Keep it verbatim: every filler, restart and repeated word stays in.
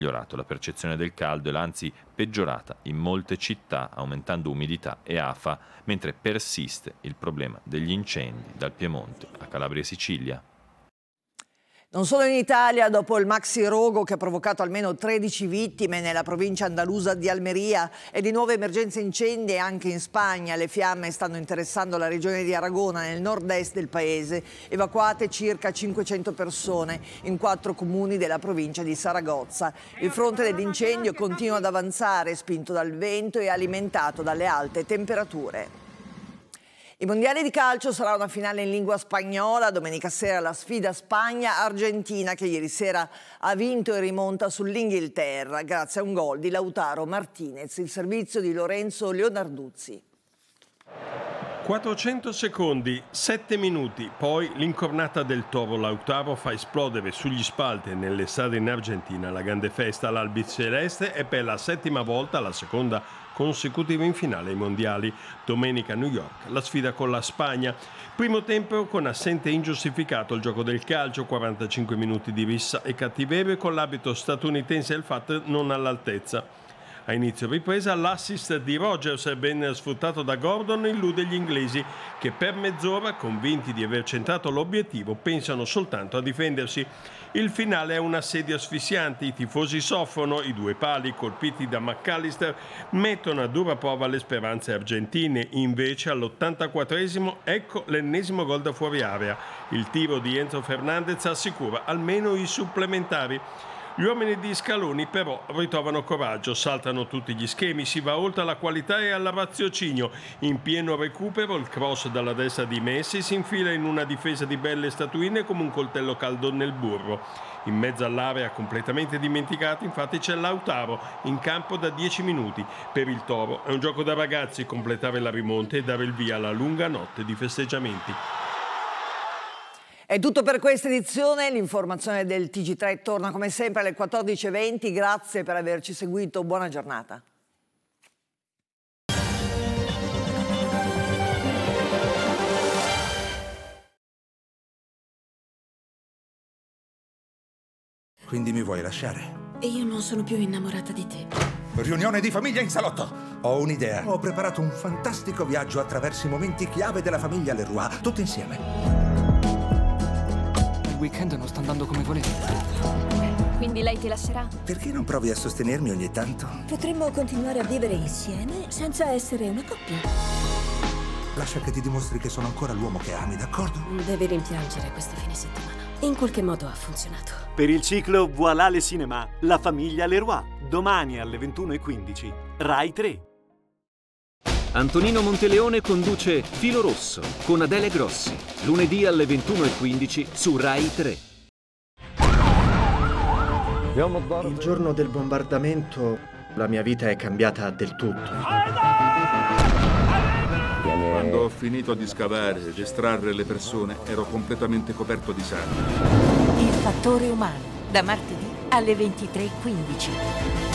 migliorato la percezione del caldo e l'ha anzi peggiorata in molte città, aumentando umidità e afa, mentre persiste il problema degli incendi dal Piemonte a Calabria e Sicilia. Non solo in Italia, dopo il maxi rogo che ha provocato almeno tredici vittime nella provincia andalusa di Almeria e di nuove emergenze incendi anche in Spagna, le fiamme stanno interessando la regione di Aragona nel nord-est del paese, evacuate circa cinquecento persone in quattro comuni della provincia di Saragozza. Il fronte dell'incendio continua ad avanzare, spinto dal vento e alimentato dalle alte temperature. I mondiali di calcio sarà una finale in lingua spagnola. Domenica sera la sfida Spagna-Argentina, che ieri sera ha vinto e rimonta sull'Inghilterra grazie a un gol di Lautaro Martinez. Il servizio di Lorenzo Leonarduzzi. quattrocento secondi, sette minuti, poi l'incornata del toro. Lautaro fa esplodere sugli spalti e nelle strade in Argentina la grande festa all'albiceleste e per la settima volta, la seconda consecutiva in finale ai mondiali. Domenica a New York la sfida con la Spagna. Primo tempo con assente ingiustificato il gioco del calcio, quarantacinque minuti di rissa e cattiveria con l'arbitro statunitense El Fat non all'altezza. A inizio ripresa l'assist di Rogers, ben sfruttato da Gordon, illude gli inglesi che per mezz'ora, convinti di aver centrato l'obiettivo, pensano soltanto a difendersi. Il finale è un assedio asfissiante, i tifosi soffrono, i due pali colpiti da McAllister mettono a dura prova le speranze argentine. Invece all'ottantaquattresimo ecco l'ennesimo gol da fuori area. Il tiro di Enzo Fernandez assicura almeno i supplementari. Gli uomini di Scaloni però ritrovano coraggio, saltano tutti gli schemi, si va oltre alla qualità e al raziocinio. In pieno recupero il cross dalla destra di Messi si infila in una difesa di belle statuine come un coltello caldo nel burro. In mezzo all'area completamente dimenticata infatti c'è Lautaro in campo da dieci minuti. Per il Toro è un gioco da ragazzi completare la rimonta e dare il via alla lunga notte di festeggiamenti. È tutto per questa edizione, l'informazione del T G tre torna come sempre alle quattordici e venti, grazie per averci seguito, buona giornata. Quindi mi vuoi lasciare? E io non sono più innamorata di te. Riunione di famiglia in salotto! Ho un'idea. Ho preparato un fantastico viaggio attraverso i momenti chiave della famiglia Leroy, tutti insieme. Il weekend non sta andando come volevo. Quindi lei ti lascerà? Perché non provi a sostenermi ogni tanto? Potremmo continuare a vivere insieme senza essere una coppia. Lascia che ti dimostri che sono ancora l'uomo che ami, d'accordo? Devi rimpiangere questo fine settimana. In qualche modo ha funzionato. Per il ciclo Voilà le Cinéma, La famiglia Leroy. Domani alle ventuno e quindici. Rai tre. Antonino Monteleone conduce Filo Rosso con Adele Grossi, lunedì alle ventuno e quindici su Rai tre. Il giorno del bombardamento la mia vita è cambiata del tutto. Quando ho finito di scavare ed estrarre le persone, ero completamente coperto di sangue. Il fattore umano, da martedì alle ventitré e quindici.